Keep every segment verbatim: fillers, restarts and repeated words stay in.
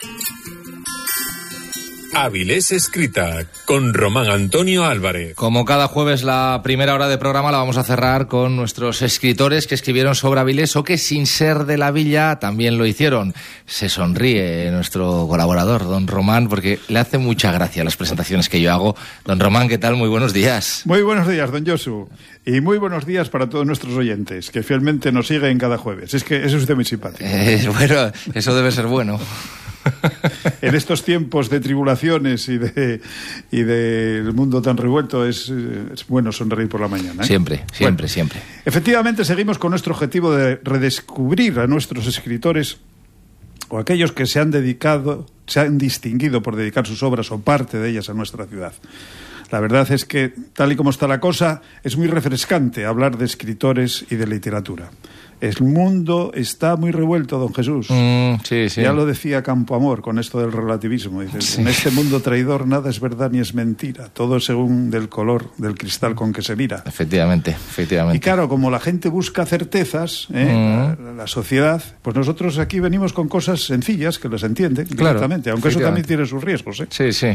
Avilés Escrita, con Román Antonio Álvarez. Como cada jueves, la primera hora de programa la vamos a cerrar con nuestros escritores que escribieron sobre Avilés o que, sin ser de la villa, también lo hicieron. Se sonríe nuestro colaborador, don Román, porque le hace mucha gracia las presentaciones que yo hago. Don Román, ¿qué tal? Muy buenos días. Muy buenos días, don Josu. Y muy buenos días para todos nuestros oyentes, que fielmente nos siguen cada jueves. Es que es usted muy simpático. Eh, bueno, eso debe ser bueno. En estos tiempos de tribulaciones y de y del mundo tan revuelto es, es bueno sonreír por la mañana, ¿eh? Siempre, siempre, bueno, siempre. Efectivamente, seguimos con nuestro objetivo de redescubrir a nuestros escritores o aquellos que se han dedicado, se han distinguido por dedicar sus obras o parte de ellas a nuestra ciudad. La verdad es que, tal y como está la cosa, es muy refrescante hablar de escritores y de literatura. El mundo está muy revuelto, don Jesús. Mm, sí, sí. Ya lo decía Campoamor con esto del relativismo. Dice, sí. En este mundo traidor nada es verdad ni es mentira. Todo según del color del cristal con que se mira. Efectivamente, efectivamente. Y claro, como la gente busca certezas, ¿eh? mm. la, la sociedad, pues nosotros aquí venimos con cosas sencillas que les entienden claro, directamente, aunque eso también tiene sus riesgos, ¿eh? Sí, sí.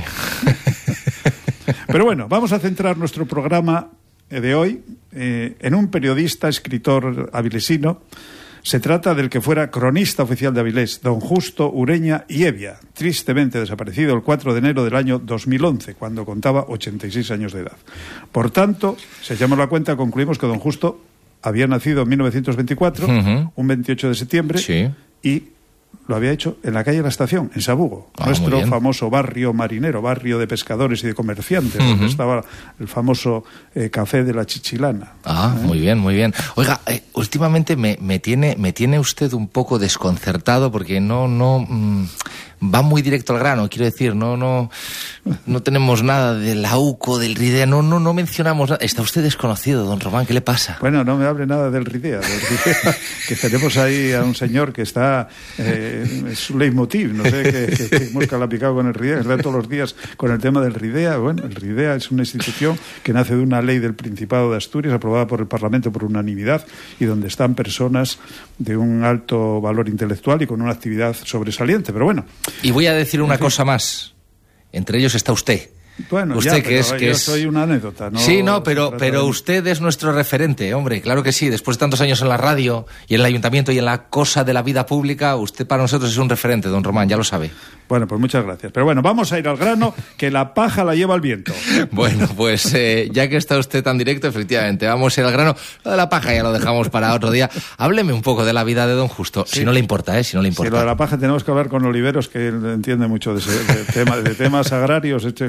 Pero bueno, vamos a centrar nuestro programa de hoy eh, en un periodista, escritor avilesino. Se trata del que fuera cronista oficial de Avilés, don Justo Ureña y Evia, tristemente desaparecido el cuatro de enero del año dos mil once, cuando contaba ochenta y seis años de edad. Por tanto, si echamos la cuenta, concluimos que don Justo había nacido en mil novecientos veinticuatro, uh-huh. un veintiocho de septiembre, sí. y lo había hecho en la calle La Estación, en Sabugo, ah, nuestro famoso barrio marinero, barrio de pescadores y de comerciantes, uh-huh. donde estaba el famoso eh, café de la Chichilana. Ah, ¿eh? Muy bien, muy bien. Oiga, eh, últimamente me, me, tiene, me tiene usted un poco desconcertado porque no, no mmm, va muy directo al grano, quiero decir, no, no, no tenemos nada del AUCO, del RIDEA, no, no, no mencionamos nada. Está usted desconocido, don Román, ¿qué le pasa? Bueno, no me hable nada del RIDEA, del RIDEA que tenemos ahí a un señor que está... Eh, es su leitmotiv, no sé qué, qué, qué mosca le ha picado con el RIDEA, está todos los días con el tema del RIDEA. Bueno, el RIDEA es una institución que nace de una ley del Principado de Asturias aprobada por el Parlamento por unanimidad y donde están personas de un alto valor intelectual y con una actividad sobresaliente, pero bueno. Y voy a decir una cosa más, entre ellos está usted. Bueno, usted ya, que es que yo es... soy una anécdota, ¿no? Sí, no, pero pero usted es nuestro referente, hombre, claro que sí. Después de tantos años en la radio y en el ayuntamiento y en la cosa de la vida pública, usted para nosotros es un referente, don Román, ya lo sabe. Bueno, pues muchas gracias. Pero bueno, vamos a ir al grano, que la paja la lleva el viento. Bueno, pues eh, ya que está usted tan directo, efectivamente, vamos a ir al grano. Lo de la paja ya lo dejamos para otro día. Hábleme un poco de la vida de don Justo, sí. si no le importa, ¿eh? Si no le importa. Si lo de la paja tenemos que hablar con Oliveros, que él entiende mucho de, ese, de, tema, de temas agrarios. Eso.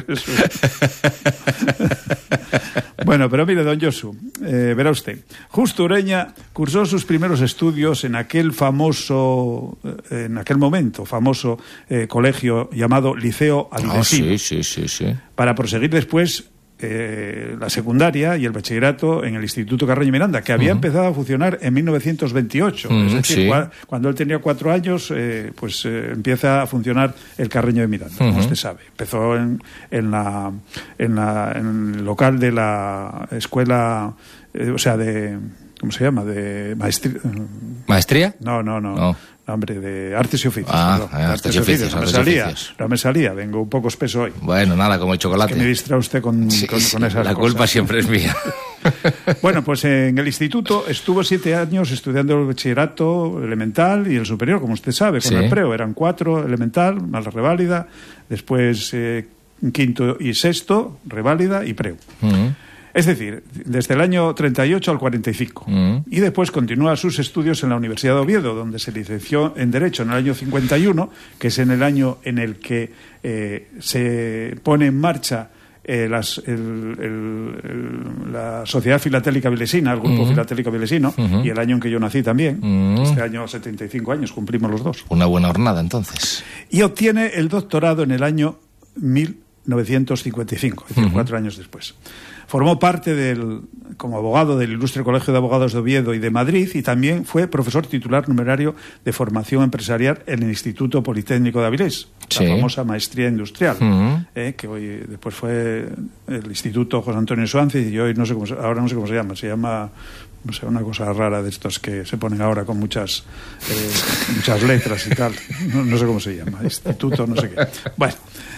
Bueno, pero mire, don Josu, eh, verá usted, Justo Ureña cursó sus primeros estudios en aquel famoso, eh, en aquel momento, famoso eh, colegio llamado Liceo Avilesino. Oh, sí, sí, sí, sí. Para proseguir después eh, la secundaria y el bachillerato en el Instituto Carreño Miranda, que había uh-huh. empezado a funcionar en mil novecientos veintiocho. Uh-huh, es decir, sí. cua, cuando él tenía cuatro años, eh, pues eh, empieza a funcionar el Carreño de Miranda, uh-huh. como usted sabe. Empezó en, en, la, en, la, en el local de la escuela, eh, o sea, de... ¿Cómo se llama? De maestría. ¿Maestría? No, no, no. no. Hombre, de artes y oficios. Ah, perdón, artes, artes y oficios. oficios. No, artes me salía, oficios. no me salía, vengo un poco espeso hoy. Bueno, nada, como el chocolate. Es que me distrae usted con, sí, con, sí, con esas la cosas. culpa siempre es mía. Bueno, pues en el instituto estuvo siete años estudiando el bachillerato elemental y el superior, como usted sabe, con sí. el preo. Eran cuatro elemental, más la reválida, después eh, quinto y sexto, reválida y preo. Uh-huh. Es decir, desde el año treinta y ocho al cuarenta y cinco. Uh-huh. Y después continúa sus estudios en la Universidad de Oviedo, donde se licenció en Derecho en el año cincuenta y uno, que es en el año en el que eh, se pone en marcha eh, las, el, el, el, la Sociedad Filatélica Avilesina, el Grupo uh-huh. Filatélico Avilesino, uh-huh. y el año en que yo nací también. Uh-huh. Este año setenta y cinco años, cumplimos los dos. Una buena jornada, entonces. Y obtiene el doctorado en el año mil novecientos cincuenta y cinco, es decir, uh-huh. cuatro años después. Formó parte del, como abogado del Ilustre Colegio de Abogados de Oviedo y de Madrid, y también fue profesor titular numerario de formación empresarial en el Instituto Politécnico de Avilés. sí. la famosa maestría industrial, uh-huh. eh, que hoy después fue el Instituto José Antonio Suárez, y hoy no sé cómo se, ahora no sé cómo se llama, se llama, no sé, una cosa rara de estos que se ponen ahora con muchas eh, muchas letras y tal, no, no sé cómo se llama, Instituto no sé qué. Bueno,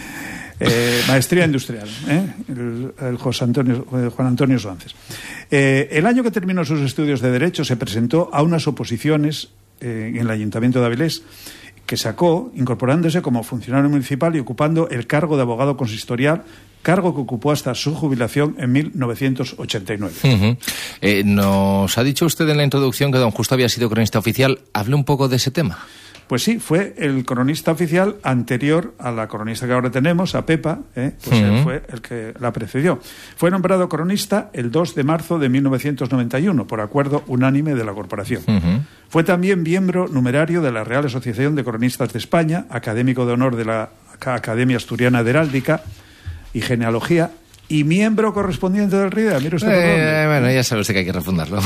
eh, maestría industrial, ¿eh? el, el José Antonio, el Juan Antonio Suárez. Eh, el año que terminó sus estudios de Derecho se presentó a unas oposiciones eh, en el Ayuntamiento de Avilés, que sacó incorporándose como funcionario municipal y ocupando el cargo de abogado consistorial, cargo que ocupó hasta su jubilación en mil novecientos ochenta y nueve. Uh-huh. Eh, nos ha dicho usted en la introducción que don Justo había sido cronista oficial. Hable un poco de ese tema. Pues sí, fue el cronista oficial anterior a la cronista que ahora tenemos, a Pepa, ¿eh? pues uh-huh. él fue el que la precedió. Fue nombrado cronista el dos de marzo de mil novecientos noventa y uno, por acuerdo unánime de la corporación. Uh-huh. Fue también miembro numerario de la Real Asociación de Cronistas de España, académico de honor de la Academia Asturiana de Heráldica y Genealogía, y miembro correspondiente del RIDEA. Mire usted por dónde. Eh, bueno, ya sabe usted que hay que refundarlo.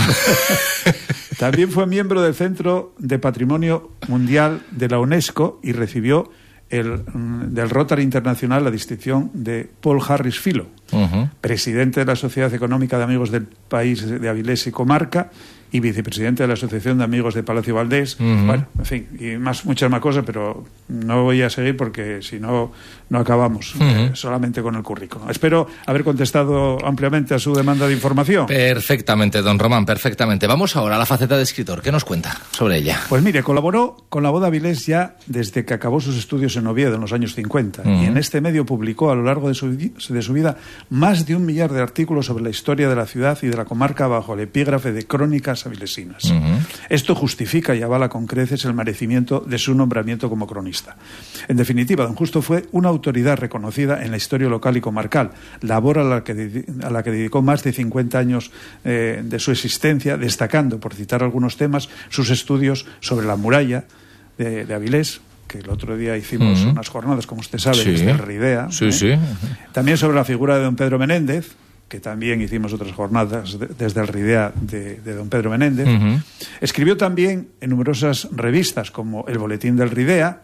También fue miembro del Centro de Patrimonio Mundial de la UNESCO y recibió el, del Rotary Internacional la distinción de Paul Harris Fellow, uh-huh. presidente de la Sociedad Económica de Amigos del País de Avilés y Comarca y vicepresidente de la Asociación de Amigos de Palacio Valdés. Uh-huh. Bueno, en fin, y más, muchas más cosas, pero no voy a seguir porque si no, no acabamos uh-huh. eh, solamente con el currículum. Espero haber contestado ampliamente a su demanda de información. Perfectamente, don Román, perfectamente. Vamos ahora a la faceta de escritor. ¿Qué nos cuenta sobre ella? Pues mire, colaboró con La Voz de Avilés ya desde que acabó sus estudios en Oviedo en los años cincuenta. Uh-huh. Y en este medio publicó a lo largo de su, de su vida más de un millar de artículos sobre la historia de la ciudad y de la comarca bajo el epígrafe de Crónicas avilesinas. Uh-huh. Esto justifica y avala con creces el merecimiento de su nombramiento como cronista. En definitiva, don Justo fue una autoridad reconocida en la historia local y comarcal, labor a la que, a la que dedicó más de cincuenta años eh, de su existencia, destacando, por citar algunos temas, sus estudios sobre la muralla de, de Avilés, que el otro día hicimos uh-huh. unas jornadas, como usted sabe, sí. desde el RIDEA. Sí, ¿eh? sí. También sobre la figura de don Pedro Menéndez, que también hicimos otras jornadas de, desde el RIDEA de, de don Pedro Menéndez. Uh-huh. Escribió también en numerosas revistas, como el Boletín del RIDEA,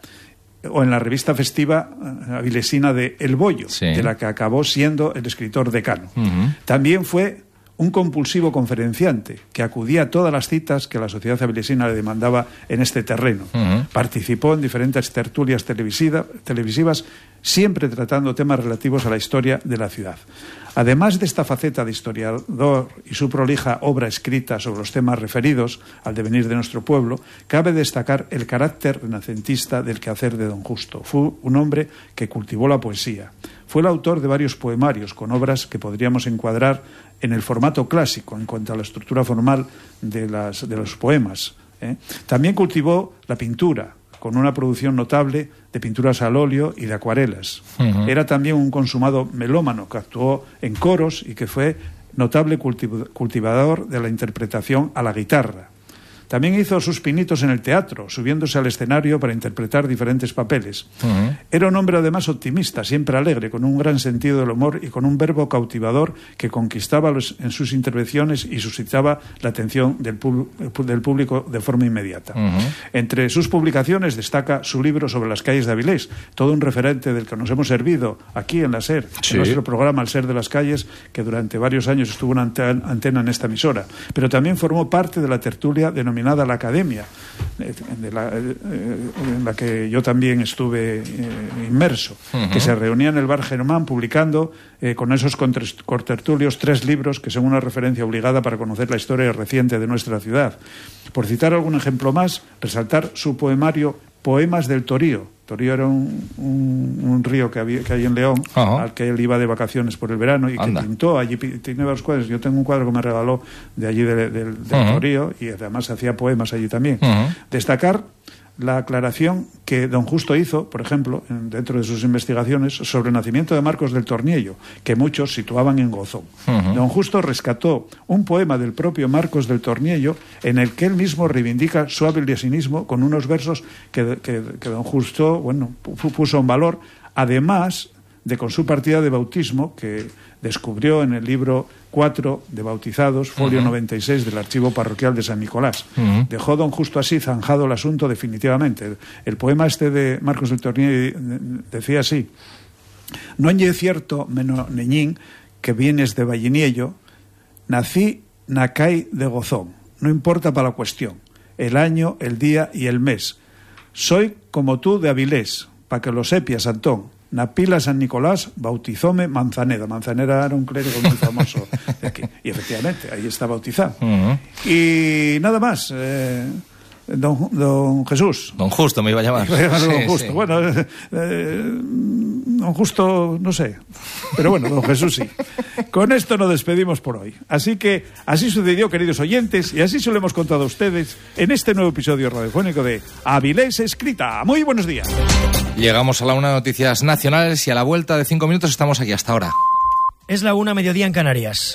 o en la revista festiva avilesina de El Bollo, sí. de la que acabó siendo el escritor decano. Uh-huh. También fue un compulsivo conferenciante que acudía a todas las citas que la sociedad avilesina le demandaba en este terreno. Uh-huh. Participó en diferentes tertulias televisiva, televisivas, siempre tratando temas relativos a la historia de la ciudad. Además de esta faceta de historiador y su prolija obra escrita sobre los temas referidos al devenir de nuestro pueblo, cabe destacar el carácter renacentista del quehacer de don Justo. Fue un hombre que cultivó la poesía. Fue el autor de varios poemarios con obras que podríamos encuadrar en el formato clásico en cuanto a la estructura formal de, las, de los poemas. ¿eh? También cultivó la pintura, con una producción notable de pinturas al óleo y de acuarelas. Uh-huh. Era también un consumado melómano que actuó en coros y que fue notable cultiv- cultivador de la interpretación a la guitarra. También hizo sus pinitos en el teatro, subiéndose al escenario para interpretar diferentes papeles. Uh-huh. Era un hombre además optimista, siempre alegre, con un gran sentido del humor y con un verbo cautivador que conquistaba los, en sus intervenciones y suscitaba la atención del, pub, del público de forma inmediata. Uh-huh. Entre sus publicaciones destca su libro sobre las calles de Avilés, todo un referente del que nos hemos servido aquí en la SER, sí. en nuestro programa El Ser de las Calles, que durante varios años estuvo una antena en esta emisora. Pero también formó parte de la tertulia denominada la Academia, de la, en la que yo también estuve eh, inmerso, uh-huh. que se reunía en el Bar Germán publicando eh, con esos contertulios tres libros que son una referencia obligada para conocer la historia reciente de nuestra ciudad. Por citar algún ejemplo más, resaltar su poemario Poemas del Torío. Torío era un, un, un río que, había, que hay en León, uh-huh. al que él iba de vacaciones por el verano y Anda. que pintó allí, tiene varios cuadros. Yo tengo un cuadro que me regaló de allí de, de, de, del uh-huh. Torío y además hacía poemas allí también. Uh-huh. Destacar la aclaración que don Justo hizo, por ejemplo, en, dentro de sus investigaciones, sobre el nacimiento de Marcos del Torniello, que muchos situaban en Gozón. Uh-huh. Don Justo rescató un poema del propio Marcos del Torniello en el que él mismo reivindica su avilesinismo con unos versos que, que, que don Justo, bueno, puso en valor, además de con su partida de bautismo que descubrió en el libro cuatro de Bautizados, folio uh-huh. noventa y seis del Archivo Parroquial de San Nicolás. Uh-huh. Dejó don justo así zanjado el asunto definitivamente. El, el poema este de Marcos del Tornier decía así: no es cierto, meno neñín, que vienes de Valliniello, nací nacay de Gozón, no importa para la cuestión, el año, el día y el mes. Soy como tú de Avilés, para que lo sepias, Antón. Na pila San Nicolás bautizóme Manzaneda. Manzaneda era un clérigo muy famoso de aquí. Y efectivamente, ahí está bautizado. Uh-huh. Y nada más. Eh, don, don Jesús. Don Justo me iba a llamar. Me iba a llamar sí, don Justo. Sí. Bueno, eh, eh, don Justo, no sé. Pero bueno, don Jesús sí. Con esto nos despedimos por hoy. Así que así sucedió, queridos oyentes, y así se lo hemos contado a ustedes en este nuevo episodio radiofónico de Avilés Escrita. Muy buenos días. Llegamos a la una de Noticias Nacionales y a la vuelta de cinco minutos estamos aquí hasta ahora. Es la una, mediodía en Canarias.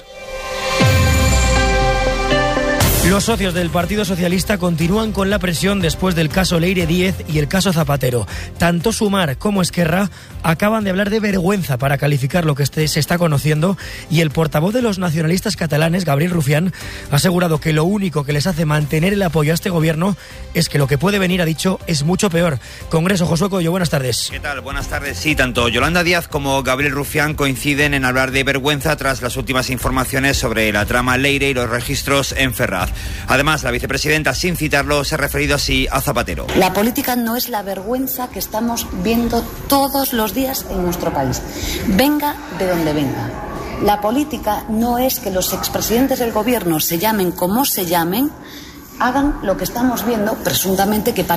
Los socios del Partido Socialista continúan con la presión después del caso Leire Díez y el caso Zapatero. Tanto Sumar como Esquerra acaban de hablar de vergüenza para calificar lo que este se está conociendo, y el portavoz de los nacionalistas catalanes, Gabriel Rufián, ha asegurado que lo único que les hace mantener el apoyo a este gobierno es que lo que puede venir, ha dicho, es mucho peor. Congreso, Josué Coello, buenas tardes. ¿Qué tal? Buenas tardes. Sí, tanto Yolanda Díaz como Gabriel Rufián coinciden en hablar de vergüenza tras las últimas informaciones sobre la trama Leire y los registros en Ferraz. Además, la vicepresidenta, sin citarlo, se ha referido así a Zapatero. La política no es la vergüenza que estamos viendo todos los días en nuestro país. Venga de donde venga. La política no es que los expresidentes del gobierno, se llamen como se llamen, hagan lo que estamos viendo, presuntamente que